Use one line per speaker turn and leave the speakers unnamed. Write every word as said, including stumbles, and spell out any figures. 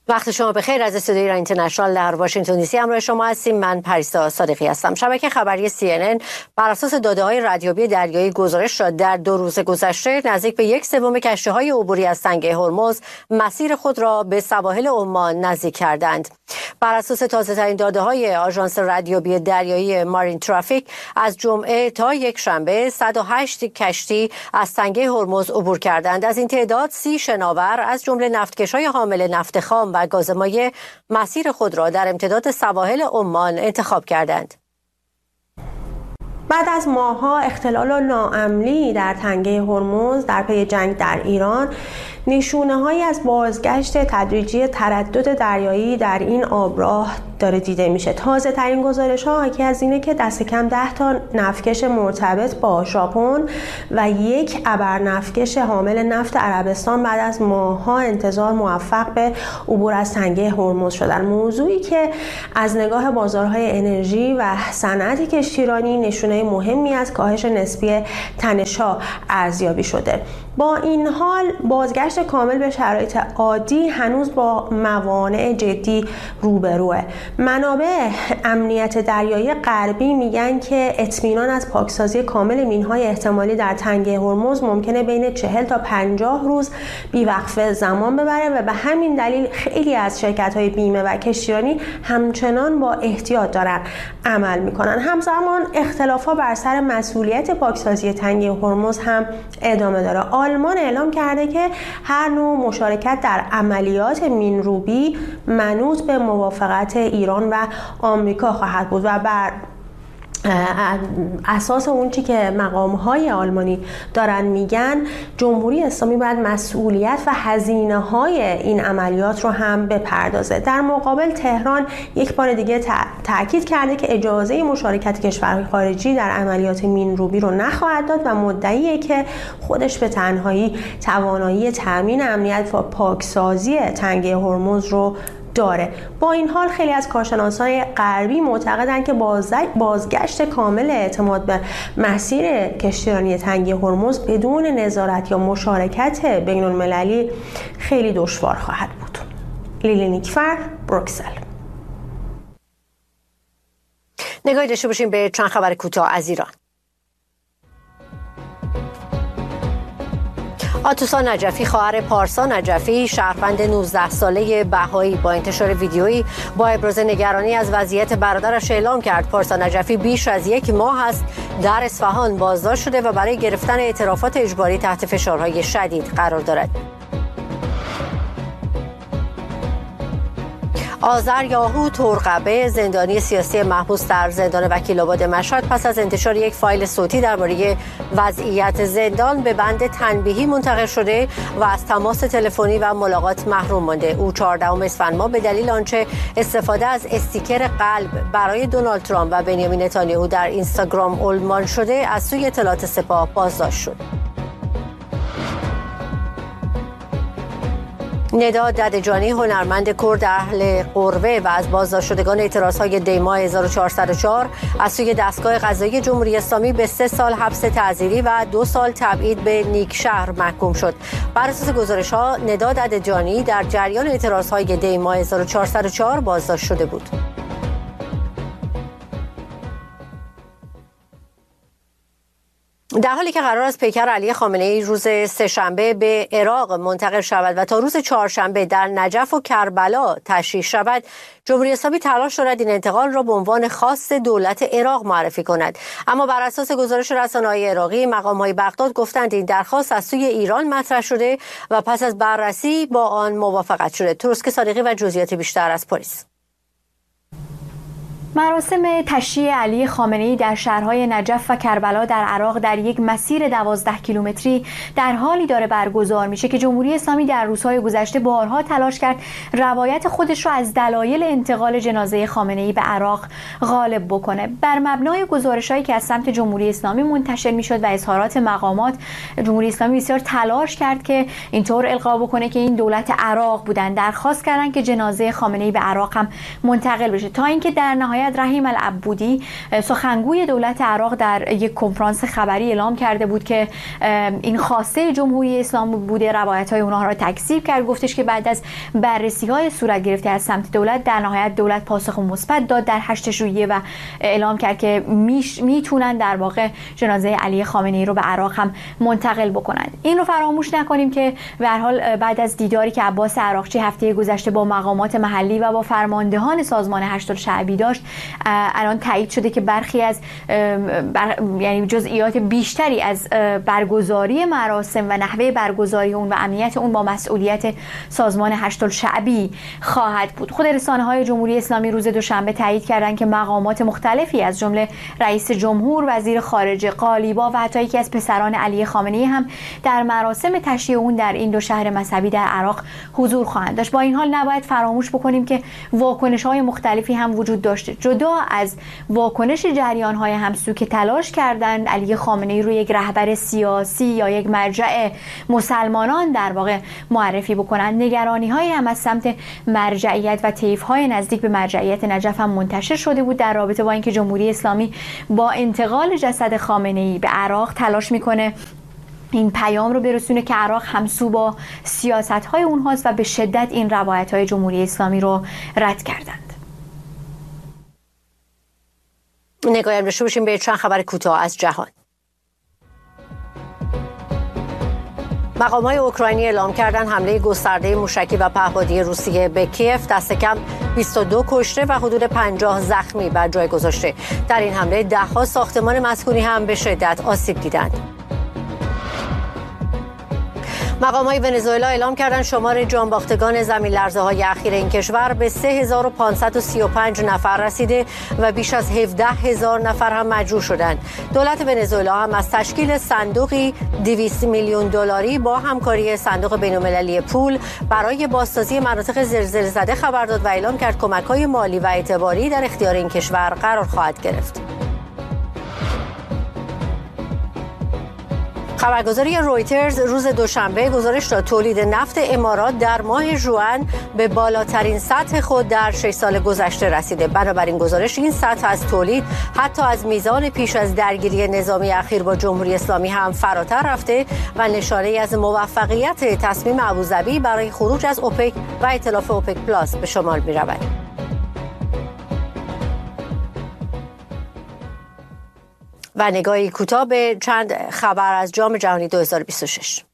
وقت شما بخیر. از استودیوی ایران اینترنشنال در واشنگتن دی سی همراه شما هستیم. من پریسا صادقی هستم. شبکه خبری سی ان ان بر اساس داده‌های ردیابی دریایی گزارش داد در دو روز گذشته نزدیک به یک سوم کشتی‌های عبوری از تنگه هرمز مسیر خود را به سواحل عمان نزدیک کردند. بر اساس تازه‌ترین داده‌های آژانس ردیابی دریایی مارین ترافیک از جمعه تا یک شنبه صد و هشت کشتی از تنگه هرمز عبور کردند. از این تعداد سی شناور از جمله نفتکش‌های حامل نفت خام و گاز مایع مسیر خود را در امتداد سواحل عمان انتخاب کردند.
بعد از ماه‌ها اختلال و ناامنی در تنگه هرمز در پی جنگ در ایران، نشونه‌هایی از بازگشت تدریجی تردد دریایی در این آبراه داره دیده میشه. تازه ترین گزارش ها حاکی از اینه که دست کم ده تا نفتکش مرتبط با ژاپن و یک ابر نفتکش حامل نفت عربستان بعد از ماه‌ها انتظار موفق به عبور از تنگه هرمز شدن. موضوعی که از نگاه بازارهای انرژی و صنعت کشتیرانی نشونه مهمی از کاهش نسبی تنش‌ها ارزیابی شده. با این حال بازگشت کامل به شرایط عادی هنوز با موانع جدی روبروه. منابع امنیت دریایی غربی میگن که اطمینان از پاکسازی کامل مینهای احتمالی در تنگه هرمز ممکنه بین چهل تا پنجاه روز بیوقفه زمان ببره و به همین دلیل خیلی از شرکت‌های بیمه و کشتیرانی همچنان با احتیاط دارن عمل میکنن. همزمان اختلافات بر سر مسئولیت پاکسازی تنگه هرمز هم ادامه داره. آلمان اعلام کرده که هر نوع مشارکت در عملیات مینروبی منوط به موافقت ایران و آمریکا خواهد بود و بر اساس اون چی که مقام‌های آلمانی دارن میگن جمهوری اسلامی باید مسئولیت و هزینه‌های این عملیات رو هم بپردازه. در مقابل تهران یک بار دیگه تاکید کرده که اجازه مشارکت کشورهای خارجی در عملیات مینروبی رو نخواهد داد و مدعیه که خودش به تنهایی توانایی تامین امنیت و پاکسازی تنگه هرمز رو داره. با این حال خیلی از کارشناسان غربی معتقدند که بازگشت کامل اعتماد به مسیر کشتیرانی تنگه هرمز بدون نظارت یا مشارکت بین المللی خیلی دشوار خواهد بود. لیلی نیکفر، بروکسل.
نگاهی داشته باشیم به چند خبر کوتاه از ایران. آتوسا نجفی خواهر پارسا نجفی شهروند نوزده ساله بهایی با انتشار ویدیویی با ابراز نگرانی از وضعیت برادرش اعلام کرد پارسا نجفی بیش از یک ماه است در اصفهان بازداشت شده و برای گرفتن اعترافات اجباری تحت فشارهای شدید قرار دارد. آذر یاهو ترقبه زندانی سیاسی محبوس در زندان وکیل‌آباد مشهد پس از انتشار یک فایل صوتی درباره وضعیت زندان به بند تنبیهی منتقل شده و از تماس تلفنی و ملاقات محروم مانده. او چهاردهم اسفند ماه به دلیل آنچه استفاده از استیکر قلب برای دونالد ترامپ و بنیامین نتانیاهو در اینستاگرام عنوان شده از سوی اطلاعات سپاه بازداشت شد. ندا ددجانی هنرمند کرد اهل قروه و از بازداشت شدگان اعتراضهای دیما هزار و چهارصد و چهار از سوی دستگاه قضایی جمهوری اسلامی به سه سال حبس تعزیری و دو سال تبعید به نیکشهر محکوم شد. بر اساس گزارش‌ها ندا ددجانی در جریان اعتراضهای دیما هزار و چهارصد و چهار بازداشت شده بود. در حالی که قرار است پیکر علی خامنه‌ای روز سه‌شنبه به عراق منتقل شود و تا روز چهارشنبه در نجف و کربلا تشریح شود، جمهوری اسلامی تلاش دارد این انتقال را به عنوان خاص دولت عراق معرفی کند. اما بر اساس گزارش رسانه‌های عراقی، مقام‌های بغداد گفتند این درخواست از سوی ایران مطرح شده و پس از بررسی با آن موافقت شده. تروسک صادقی و جزئیات بیشتر از پلیس.
مراسم تشییع علی خامنه‌ای در شهرهای نجف و کربلا در عراق در یک مسیر دوازده کیلومتری در حالی داره برگزار میشه که جمهوری اسلامی در روزهای گذشته بارها تلاش کرد روایت خودش را از دلایل انتقال جنازه خامنه‌ای به عراق غالب بکنه. بر مبنای گزارش‌هایی که از سمت جمهوری اسلامی منتشر میشد و اظهارات مقامات، جمهوری اسلامی بسیار تلاش کرد که اینطور القا بکنه که این دولت عراق بودن، درخواست کردن که جنازه خامنه‌ای به عراق هم منتقل بشه تا اینکه در نهایت نهایت رحیم العبودی سخنگوی دولت عراق در یک کنفرانس خبری اعلام کرده بود که این خواسته جمهوری اسلامی بوده، روایت‌های اونها را تکذیب کرد. گفتش که بعد از بررسی‌های صورت گرفته از سمت دولت، در نهایت دولت پاسخ مثبت داد در هشت ژوئیه و اعلام کرد که میتونن در واقع جنازه علی خامنه‌ای رو به عراق هم منتقل بکنند. این رو فراموش نکنیم که به هر حال بعد از دیداری که عباس عراقچی هفته گذشته با مقامات محلی و با فرماندهان سازمان هشت‌الشعبی داشت، الان تایید شده که برخی از بر... یعنی جزئیات بیشتری از برگزاری مراسم و نحوه برگزاری اون و امنیت اون با مسئولیت سازمان هشت‌الشعبی خواهد بود. خود رسانه‌های جمهوری اسلامی روز دوشنبه تایید کردند که مقامات مختلفی از جمله رئیس جمهور، وزیر خارجه، قالیباف و حتی یکی از پسران علی خامنه‌ای هم در مراسم تشییع اون در این دو شهر مذهبی در عراق حضور خواهند داشت. با این حال نباید فراموش بکنیم که واکنش‌های مختلفی هم وجود داشته. جدا از واکنش جریان‌های همسو که تلاش کردند علی خامنه‌ای رو یک رهبر سیاسی یا یک مرجع مسلمانان در واقع معرفی بکنند، نگرانی‌های هم از سمت مرجعیت و طیف‌های نزدیک به مرجعیت نجف هم منتشر شده بود در رابطه با اینکه جمهوری اسلامی با انتقال جسد خامنه‌ای به عراق تلاش می‌کنه این پیام رو برسونه که عراق همسو با سیاست‌های اونهاست و به شدت این روایت‌های جمهوری اسلامی رو رد کردند.
نگاهی داشته باشیم به چند خبر کوتاه از جهان. مقامات اوکراینی اعلام کردند حمله گسترده موشکی و پهپادی روسیه به کیف دست کم بیست و دو کشته و حدود پنجاه زخمی بر جای گذاشته. در این حمله ده‌ها ساختمان مسکونی هم به شدت آسیب دیدند. مقامات ونزوئلا اعلام کردند شمار جانباختگان زمین لرزه های اخیر این کشور به سه هزار و پانصد و سی و پنج نفر رسیده و بیش از هفده هزار نفر هم مجروح شدند. دولت ونزوئلا هم از تشکیل صندوقی دویست میلیون دلاری با همکاری صندوق بین‌المللی پول برای بازسازی مناطق زلزله زده خبر داد و اعلام کرد کمک‌های مالی و اعتباری در اختیار این کشور قرار خواهد گرفت. خبرگزاری رویترز روز دوشنبه گزارش داد تولید نفت امارات در ماه ژوئن به بالاترین سطح خود در شش سال گذشته رسیده. بنابراین گزارش این سطح از تولید حتی از میزان پیش از درگیری نظامی اخیر با جمهوری اسلامی هم فراتر رفته و نشانه‌ای از موفقیت تصمیم ابوظبی برای خروج از اوپک و ائتلاف اوپک پلاس به شمار می‌رود. و نگاهی کوتاه به چند خبر از جام جهانی دو هزار و بیست و شش.